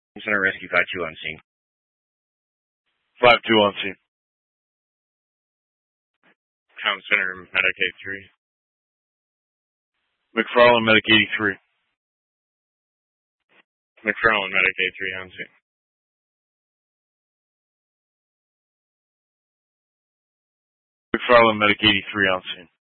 Center Rescue 5-2 on scene. 5-2 on scene. Town Center Medic 83. McFarland Medic 83. McFarland Medic 83 on scene. McFarland Medic 83 on scene.